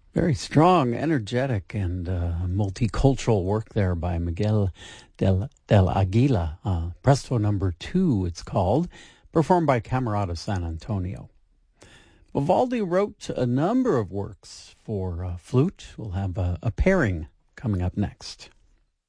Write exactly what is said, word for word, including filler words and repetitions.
Very strong, energetic, and uh, multicultural work there by Miguel del, del Aguila. Uh, Presto number two, it's called, performed by Camerata San Antonio. Vivaldi wrote a number of works for uh, flute. We'll have a, a pairing coming up next.